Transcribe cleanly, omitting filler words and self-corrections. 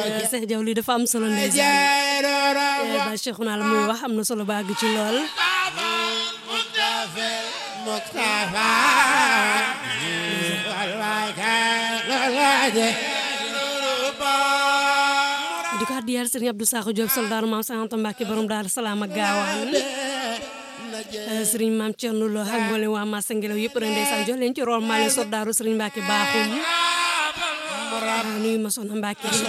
Cheikh Diaw li dafa am solo ndeysaan ba Cheikhouna la muy wax am na solo ba àgg ci lool di ko addiyal Serigne Abdou Sakho Diop soldaar Maam Santa Mbacke borom Daaru Salaam ak gaawaan Serigne Maam Thierno Lo ak mboolem waa Massa Ngelaw yëpp rek ndeysaan jox leen ci rôle maa leen soldaaru Serigne Mbacke baaxum nuyu ma soxna Mbacke